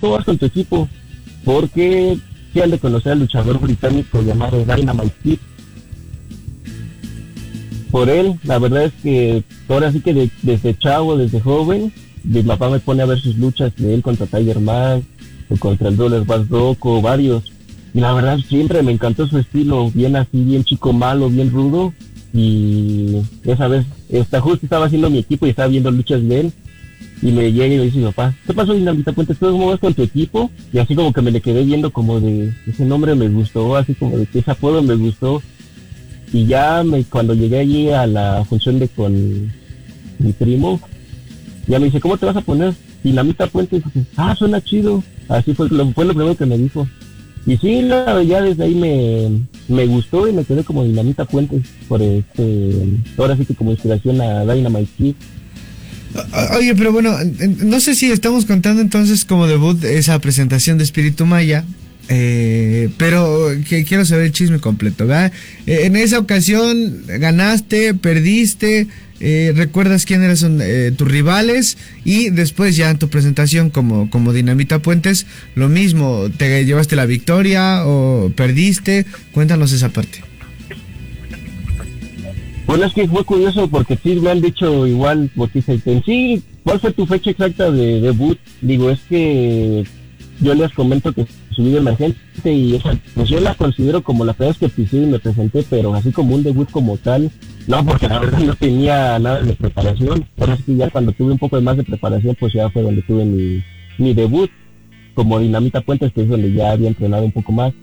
¿cómo vas con tu equipo? Porque sí han de conocer al luchador británico llamado Dynamite Kid. Por él, la verdad es que ahora sí que desde chavo, desde joven, mi papá me pone a ver sus luchas de él contra Tiger Mask, o contra el Roller Bass Rocco, varios. Y la verdad siempre me encantó su estilo, bien así, bien chico malo, bien rudo. Y esa vez, justo estaba haciendo mi equipo y estaba viendo luchas de él. Y me llega y me dice mi papá, ¿qué pasó, Dinamita Puentes? ¿Tú cómo vas con tu equipo? Y así como que me le quedé viendo como de, ese nombre me gustó, así como de que ese apodo me gustó. Y ya cuando llegué allí a la función de con mi primo, ya me dice, ¿cómo te vas a poner? Dinamita Puentes. Y dije, suena chido. Así fue lo primero que me dijo. Y sí, ya desde ahí me gustó y me quedé como Dinamita Puentes por ahora sí que como inspiración a Dynamite Kid. Oye, pero bueno, no sé si estamos contando entonces como debut esa presentación de Espíritu Maya, pero que quiero saber el chisme completo, ¿verdad? En esa ocasión ganaste, perdiste, recuerdas quién eran tus rivales, y después ya en tu presentación como Dinamita Puentes, lo mismo, ¿te llevaste la victoria o perdiste? Cuéntanos esa parte. Bueno, es que fue curioso porque sí me han dicho igual, porque dicen, sí, ¿cuál fue tu fecha exacta de debut? Digo, es que yo les comento que subí de emergente y pues yo la considero como la primera vez que pisé y me presenté, pero así como un debut como tal, no, porque la verdad no tenía nada de preparación. Pero es que ya cuando tuve un poco más de preparación, pues ya fue donde tuve mi debut como Dinamita Puentes, que es donde ya había entrenado un poco más.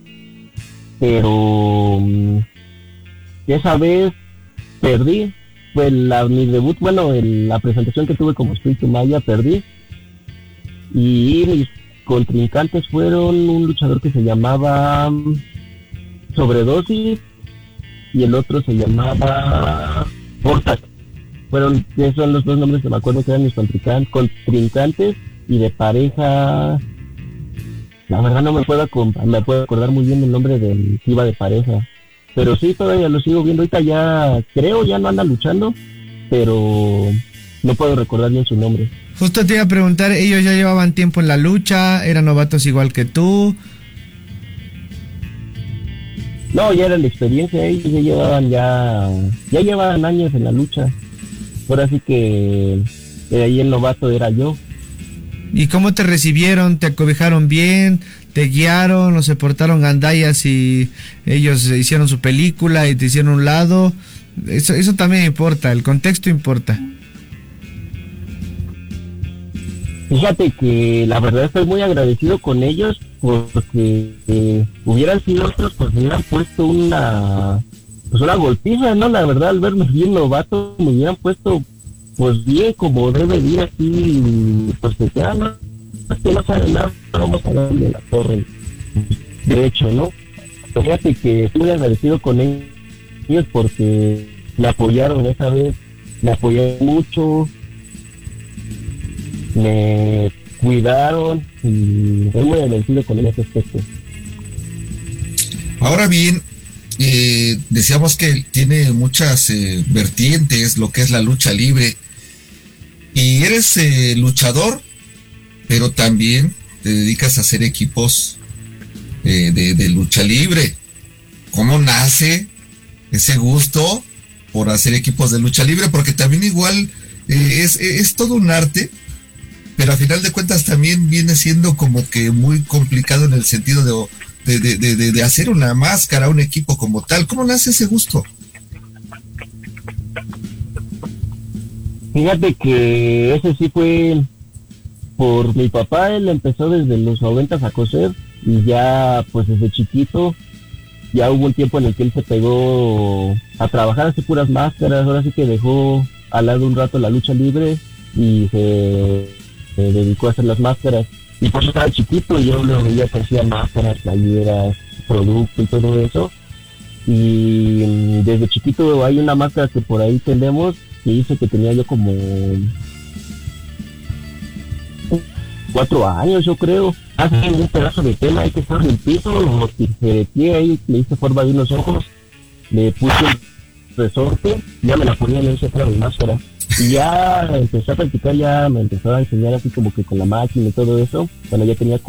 Pero esa vez perdí, fue mi debut, bueno, la presentación que tuve como Espíritu Maya, perdí. Y mis contrincantes fueron un luchador que se llamaba Sobredosis y el otro se llamaba Vortac. Esos son los dos nombres que me acuerdo que eran mis contrincantes. Y de pareja, la verdad no me puedo acordar muy bien el nombre del que iba de pareja. Pero sí, todavía lo sigo viendo. Ahorita ya, creo, ya no anda luchando, pero no puedo recordar bien su nombre. Justo te iba a preguntar, ¿ellos ya llevaban tiempo en la lucha? ¿Eran novatos igual que tú? No, ya era la experiencia, ellos ya llevaban años en la lucha. Ahora sí que ahí el novato era yo. ¿Y cómo te recibieron? ¿Te acobijaron bien? ¿Te guiaron o se portaron gandallas y ellos hicieron su película y te hicieron un lado? Eso también importa, el contexto importa. Fíjate que la verdad estoy muy agradecido con ellos porque hubieran sido otros, pues me hubieran puesto una golpiza, ¿no? La verdad, al verme bien novato, me hubieran puesto pues bien como debe ir así, pues que ya no sabe nada, vamos a darle la torre derecho, ¿no? Fíjate que estoy muy agradecido con ellos porque me apoyaron esa vez, me apoyaron mucho, me cuidaron y estoy muy agradecido con ellos ese aspecto. Ahora bien, decíamos que tiene muchas vertientes lo que es la lucha libre, y eres luchador, pero también te dedicas a hacer equipos de lucha libre. ¿Cómo nace ese gusto por hacer equipos de lucha libre? Porque también igual es todo un arte, pero a final de cuentas también viene siendo como que muy complicado en el sentido de hacer una máscara, un equipo como tal. ¿Cómo nace ese gusto? Fíjate que ese sí fue por mi papá. Él empezó desde los 90 a coser y ya pues desde chiquito ya hubo un tiempo en el que él se pegó a trabajar así puras máscaras. Ahora sí que dejó al lado un rato la lucha libre y se dedicó a hacer las máscaras. Y pues estaba chiquito y yo lo veía que hacía máscaras, playeras, producto y todo eso. Y desde chiquito hay una máscara que por ahí tenemos que hice que tenía yo como 4 años, yo creo. Hace un pedazo de tela ahí que estaba en el piso, lo tijereteé ahí, le hice forma de unos ojos, le puse un resorte, ya me la ponía en ese para mi máscara. Y ya empecé a practicar, ya me empezó a enseñar así como que con la máquina y todo eso, cuando ya tenía